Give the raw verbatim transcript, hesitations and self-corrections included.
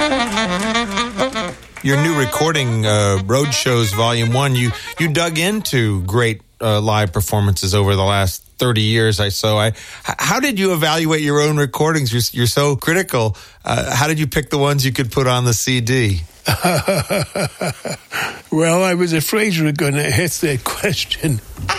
Your new recording, uh, Roadshows Volume One, you you dug into great uh, live performances over the last thirty years, I so. I, how did you evaluate your own recordings? You're, you're so critical. Uh, how did you pick the ones you could put on the C D? Well, I was afraid you were going to ask that question.